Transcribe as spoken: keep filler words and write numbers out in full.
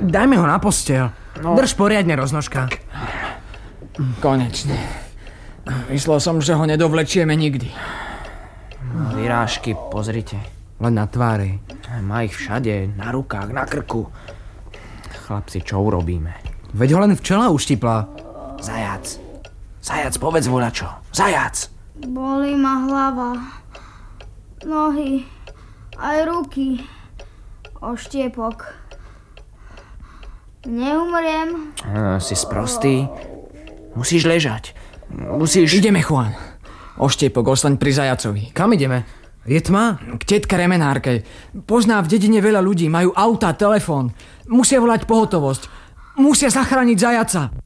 Dajme ho na posteľ. No. Drž poriadne, roznožka. Konečne. Myslel som, že ho nedovlečieme nikdy. Vyrážky, pozrite. Len na tvári. Má ich všade, na rukách, na krku. Chlapci, čo urobíme? Veď ho len včela uštipla. Zajac. Zajac, povedz voľačo. Zajac. Bolí ma hlava. Nohy. Aj ruky. Oštiepok. Neumriem. Uh, si sprostý. Musíš ležať. Musíš... Ideme, Juan. Oštiepok, ostaň pri zajacovi. Kam ideme? Je tma? K tetke remenárke. Pozná v dedine veľa ľudí, majú auta, telefón. Musia volať pohotovosť. Musia zachrániť zajaca.